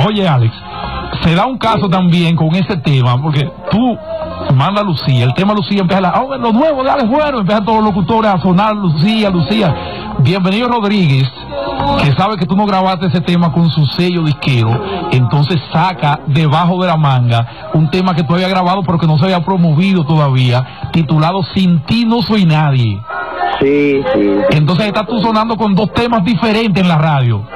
Oye, Alex, se da un caso también con ese tema, porque tú manda Lucía, el tema Lucía empieza lo nuevo de Alex Bueno, empiezan todos los locutores a sonar Lucía. Bienvenido Rodríguez, que sabe que tú no grabaste ese tema con su sello disquero, entonces saca debajo de la manga un tema que tú habías grabado pero que no se había promovido todavía, titulado Sin ti no soy nadie. Sí. Entonces estás tú sonando con dos temas diferentes en la radio.